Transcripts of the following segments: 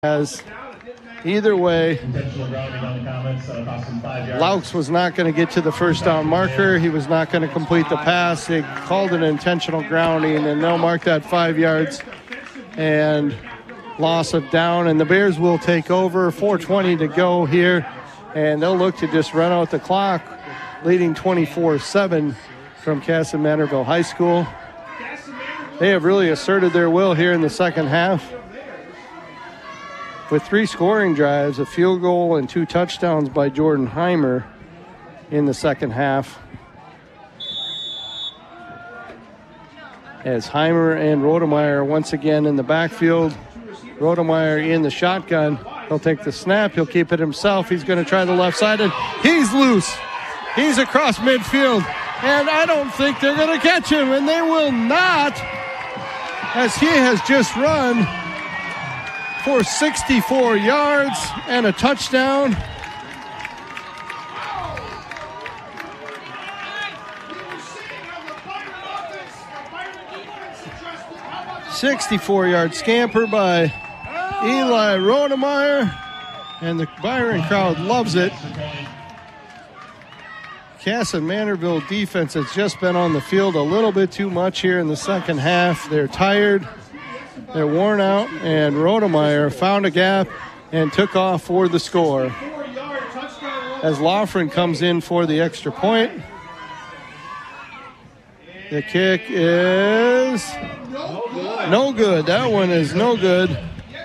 As either way, Laux was not going to get to the first down marker. He was not going to complete the pass. They called an intentional grounding, and they'll mark that 5 yards and loss of down. And the Bears will take over. 4:20 to go here, and they'll look to just run out the clock, leading 24-7 from Kasson Mantorville High School. They have really asserted their will here in the second half, with 3 scoring drives, a field goal, and 2 touchdowns by Jordan Heimer in the second half. As Heimer and Rodemeyer once again in the backfield. Rodemeyer in the shotgun. He'll take the snap. He'll keep it himself. He's going to try the left side, and he's loose. He's across midfield, and I don't think they're going to catch him, and they will not, as he has just run for 64 yards and a touchdown. "64-yard scamper by Eli Rodemeyer, and the Byron crowd loves it. Kasson Mantorville defense has just been on the field a little bit too much here in the second half. They're tired. They're worn out, and Rodemeyer found a gap and took off for the score. As Loughran comes in for the extra point. The kick is no good. That one is no good.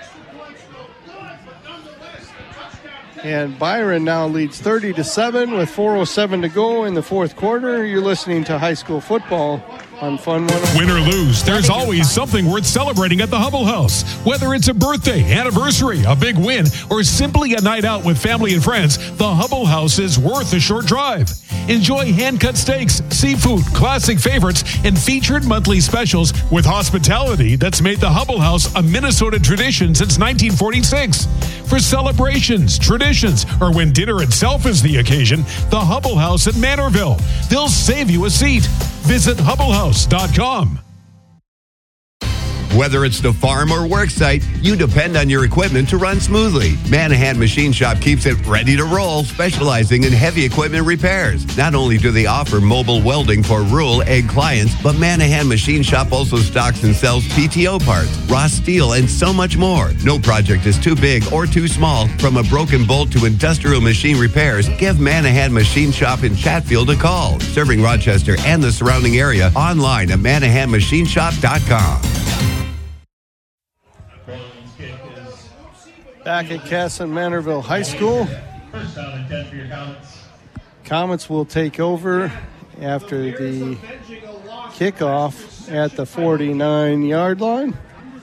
And Byron now leads 30-7 with 4:07 to go in the fourth quarter. You're listening to high school football on Fun 101. Win or lose, there's always something worth celebrating at the Hubble House. Whether it's a birthday, anniversary, a big win, or simply a night out with family and friends, the Hubble House is worth a short drive. Enjoy hand-cut steaks, seafood, classic favorites, and featured monthly specials with hospitality that's made the Hubble House a Minnesota tradition since 1946. For celebrations, traditions, or when dinner itself is the occasion, the Hubble House at Mantorville. They'll save you a seat. Visit HubbleHouse.com. Whether it's the farm or work site, you depend on your equipment to run smoothly. Manahan Machine Shop keeps it ready to roll, specializing in heavy equipment repairs. Not only do they offer mobile welding for rural ag clients, but Manahan Machine Shop also stocks and sells PTO parts, raw steel, and so much more. No project is too big or too small. From a broken bolt to industrial machine repairs, give Manahan Machine Shop in Chatfield a call. Serving Rochester and the surrounding area, online at ManahanMachineShop.com. Back at Kasson Mantorville High School. Comets will take over after the kickoff at the 49-yard line.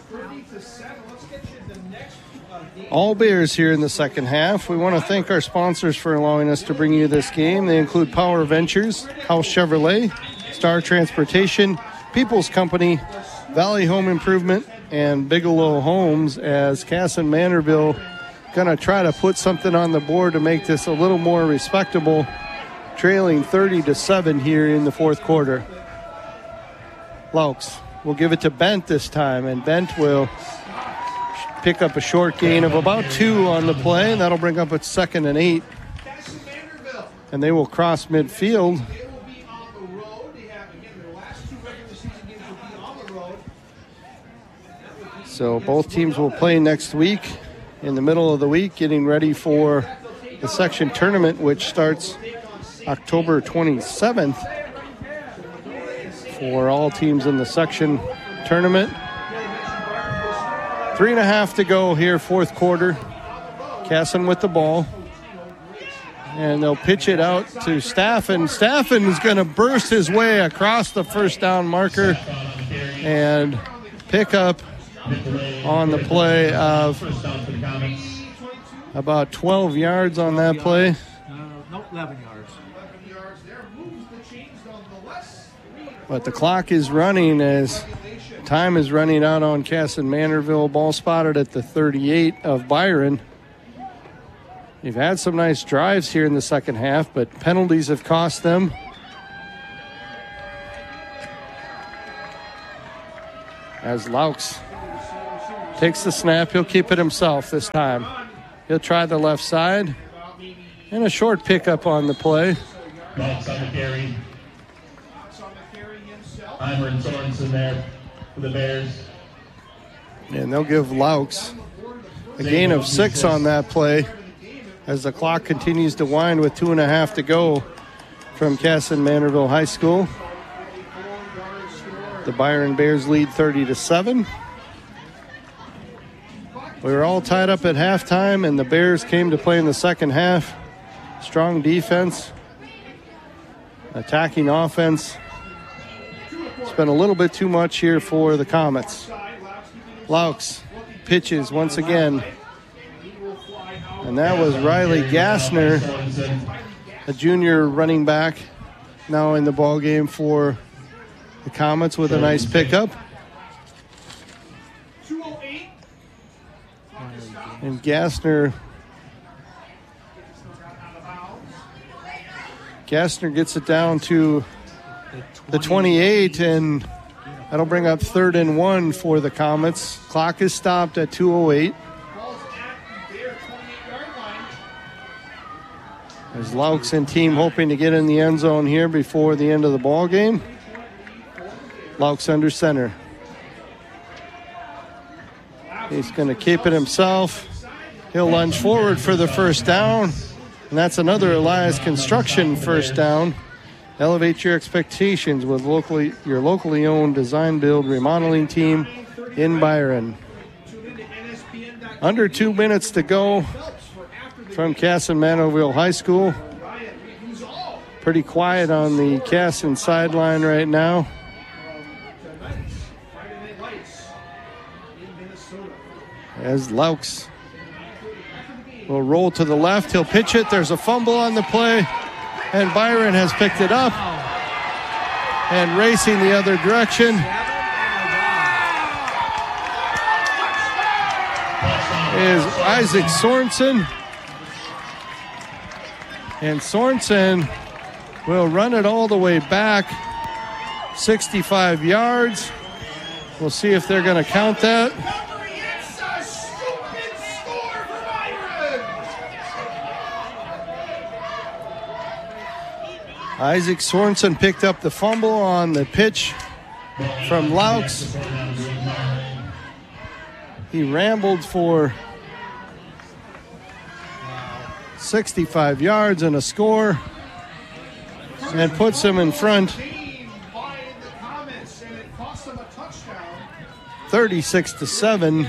All Bears here in the second half. We want to thank our sponsors for allowing us to bring you this game. They include Power Ventures, House Chevrolet, Star Transportation, People's Company, Valley Home Improvement, and Bigelow Homes, as Kasson Mantorville going to try to put something on the board to make this a little more respectable, trailing 30-7 here in the fourth quarter. Laux will give it to Bent this time, and Bent will pick up a short gain of about 2 on the play, and that'll bring up a 2nd and 8. And they will cross midfield. So both teams will play next week, in the middle of the week, getting ready for the section tournament, which starts October 27th for all teams in the section tournament. 3.5 to go here, fourth quarter. Kasson with the ball. And they'll pitch it out to Staffen. Staffen is going to burst his way across the first down marker and pick up on the play of about 12 yards on that play. No, 11 yards. But the clock is running as time is running out on Kasson Mantorville. Ball spotted at the 38 of Byron. They've had some nice drives here in the second half, but penalties have cost them. As Laux Takes the snap. He'll keep it himself this time. He'll try the left side. And a short pickup on the play. Laux on the carry. Eimer and Sorensen there for the Bears. And they'll give Laux a gain of 6 on that play as the clock continues to wind with 2.5 to go from Kasson Manorville High School. The Byron Bears lead 30-7. We were all tied up at halftime, and the Bears came to play in the second half. Strong defense, attacking offense. It's been a little bit too much here for the Comets. Laux pitches once again. And that was Riley Gassner, a junior running back, now in the ball game for the Comets with a nice pickup. And Gassner gets it down to the 28, and that'll bring up 3rd and 1 for the Comets. Clock is stopped at 2:08. As Laux and team hoping to get in the end zone here before the end of the ball game. Laux under center. He's going to keep it himself. He'll lunge forward for the first down. And that's another Elias Construction first down. Elevate your expectations with your locally owned design, build, remodeling team in Byron. Under 2 minutes to go from Kasson Manorville High School. Pretty quiet on the Kasson sideline right now. As Laux will roll to the left. He'll pitch it. There's a fumble on the play. And Byron has picked it up. And racing the other direction is Isaac Sorensen. And Sorensen will run it all the way back 65 yards. We'll see if they're going to count that. Isaac Sorensen picked up the fumble on the pitch from Laux. He rambled for 65 yards and a score and puts him in front 36-7.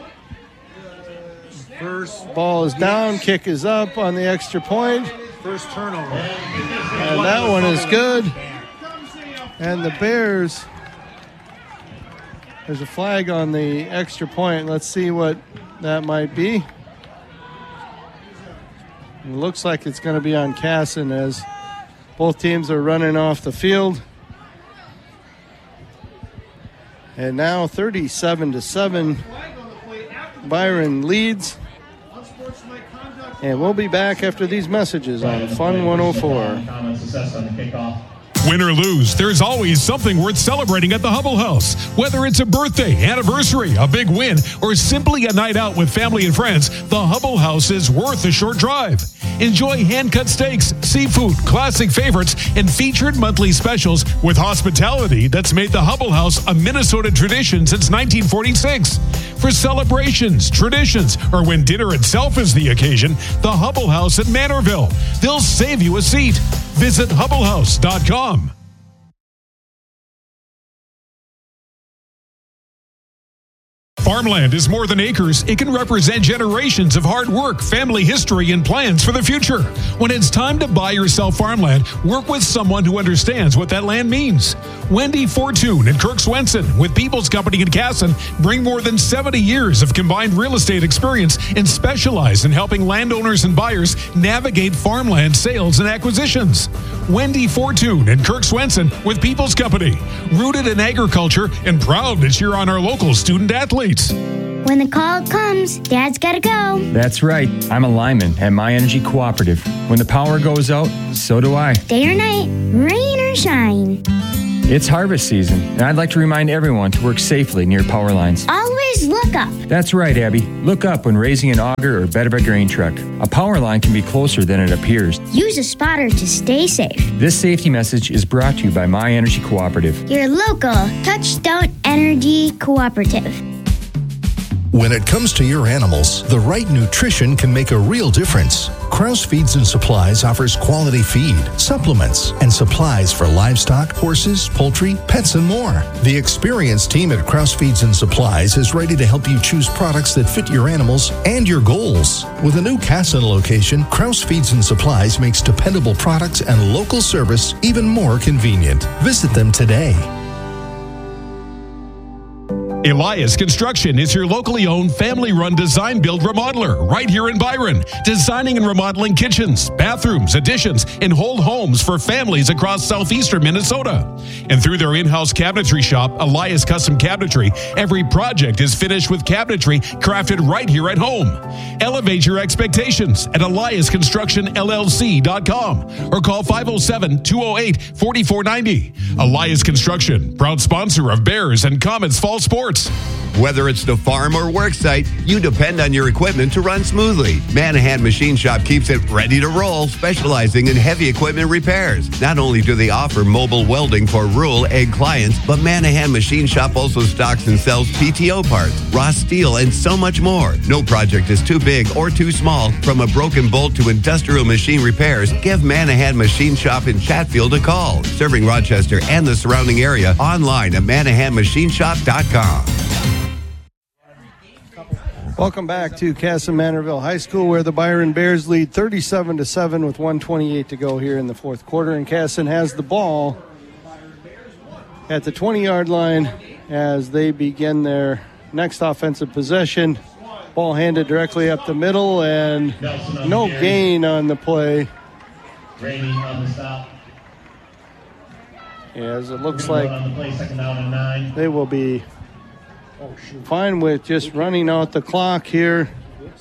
First ball is down, kick is up on the extra point. First turnover. And that one is good. And the Bears, there's a flag on the extra point. Let's see what that might be. It looks like it's going to be on Kasson as both teams are running off the field. And now 37-7, Byron leads. And we'll be back after these messages on Fun 104. Win or lose, there's always something worth celebrating at the Hubble House. Whether it's a birthday, anniversary, a big win, or simply a night out with family and friends, the Hubble House is worth a short drive. Enjoy hand-cut steaks, seafood, classic favorites, and featured monthly specials with hospitality that's made the Hubble House a Minnesota tradition since 1946. For celebrations, traditions, or when dinner itself is the occasion, the Hubble House at Manorville. They'll save you a seat. Visit HubbleHouse.com. Farmland is more than acres. It can represent generations of hard work, family history, and plans for the future. When it's time to buy or sell farmland, work with someone who understands what that land means. Wendy Fortune and Kirk Swenson with People's Company in Kasson bring more than 70 years of combined real estate experience and specialize in helping landowners and buyers navigate farmland sales and acquisitions. Wendy Fortune and Kirk Swenson with People's Company, rooted in agriculture and proud to cheer on our local student athletes. When the call comes, Dad's gotta go. That's right. I'm a lineman at My Energy Cooperative. When the power goes out, so do I. Day or night, rain or shine. It's harvest season, and I'd like to remind everyone to work safely near power lines. Always look up. That's right, Abby. Look up when raising an auger or bed of a grain truck. A power line can be closer than it appears. Use a spotter to stay safe. This safety message is brought to you by My Energy Cooperative. Your local Touchstone Energy Cooperative. When it comes to your animals, the right nutrition can make a real difference. Kraus Feeds and Supplies offers quality feed, supplements, and supplies for livestock, horses, poultry, pets, and more. The experienced team at Kraus Feeds and Supplies is ready to help you choose products that fit your animals and your goals. With a new Casson location, Kraus Feeds and Supplies makes dependable products and local service even more convenient. Visit them today. Elias Construction is your locally owned, family-run design-build remodeler right here in Byron. Designing and remodeling kitchens, bathrooms, additions, and whole homes for families across southeastern Minnesota. And through their in-house cabinetry shop, Elias Custom Cabinetry, every project is finished with cabinetry crafted right here at home. Elevate your expectations at EliasConstructionLLC.com or call 507-208-4490. Elias Construction, proud sponsor of Bears and Comets Fall Sports. Whether it's the farm or work site, you depend on your equipment to run smoothly. Manahan Machine Shop keeps it ready to roll, specializing in heavy equipment repairs. Not only do they offer mobile welding for rural ag clients, but Manahan Machine Shop also stocks and sells PTO parts, raw steel, and so much more. No project is too big or too small. From a broken bolt to industrial machine repairs, give Manahan Machine Shop in Chatfield a call. Serving Rochester and the surrounding area, online at ManahanMachineShop.com. Welcome back to Casson Manorville High School, where the Byron Bears lead 37-7 with 1:28 to go here in the fourth quarter. And Casson has the ball at the 20-yard line as they begin their next offensive possession. Ball handed directly up the middle, and no gain on the play. Brady on the stop. As it looks like On the play, second down and 9. they will be fine with just running out the clock here.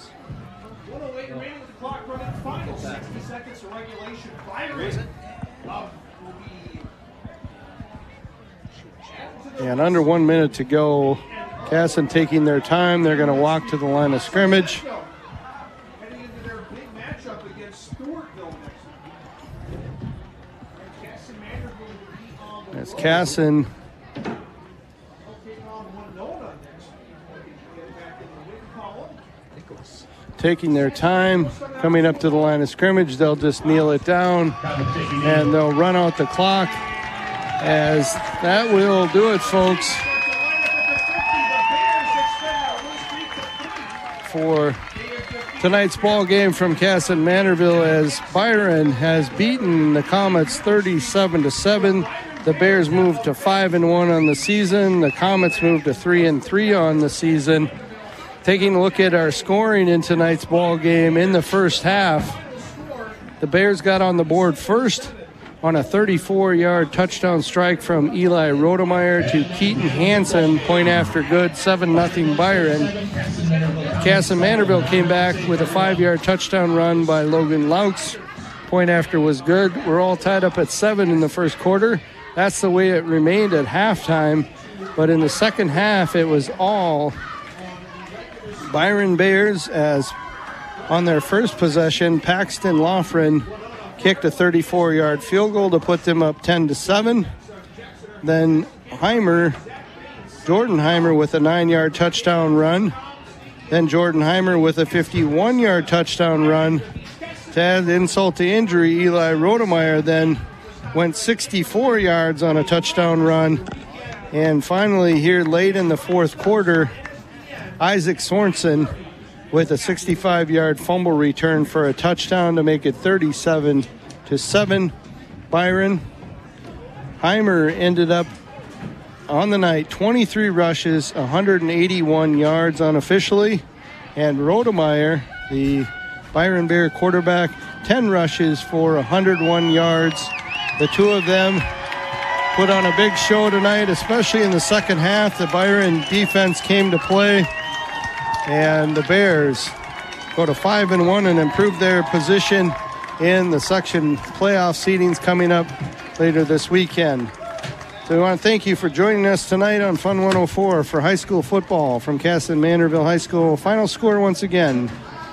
And under 1 minute to go. Casson taking their time. They're going to walk to the line of scrimmage. As Casson taking their time, coming up to the line of scrimmage, they'll just kneel it down and they'll run out the clock, as that will do it, folks, for tonight's ball game from Casson Manorville, as Byron has beaten the Comets 37-7. The Bears moved to 5-1 on the season. The Comets moved to 3-3 on the season. Taking a look at our scoring in tonight's ball game, in the first half, the Bears got on the board first on a 34-yard touchdown strike from Eli Rodemeyer to Keaton Hansen, point after good, 7-0 Byron. Casson Manorville came back with a 5-yard touchdown run by Logan Laux. Point after was good. We're all tied up at 7 in the first quarter. That's the way it remained at halftime. But in the second half, it was all Byron Bears, as on their first possession, Paxton Loughran kicked a 34-yard field goal to put them up 10-7. Then Jordan Heimer with a 9-yard touchdown run. Then Jordan Heimer with a 51-yard touchdown run. To add insult to injury, Eli Rodemeyer then went 64 yards on a touchdown run. And finally, here late in the fourth quarter, Isaac Sorensen with a 65-yard fumble return for a touchdown to make it 37-7. Byron. Heimer ended up on the night 23 rushes, 181 yards unofficially. And Rodemeyer, the Byron Bear quarterback, 10 rushes for 101 yards. The two of them put on a big show tonight, especially in the second half. The Byron defense came to play, and the Bears go to 5-1 and improve their position in the section playoff seedings coming up later this weekend. So we want to thank you for joining us tonight on Fun 104 for high school football from Casson Manderville High School. Final score once again,